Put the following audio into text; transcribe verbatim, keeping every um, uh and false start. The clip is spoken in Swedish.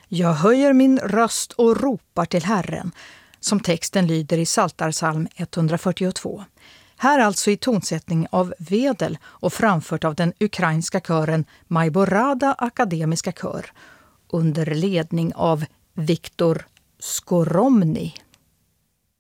Jag höjer min röst och ropar till Herren, som texten lyder i Psaltarpsalm etthundrafyrtiotvå. Här alltså i tonsättning av Wedel och framfört av den ukrainska kören Majborada akademiska kör under ledning av Viktor Skoromny.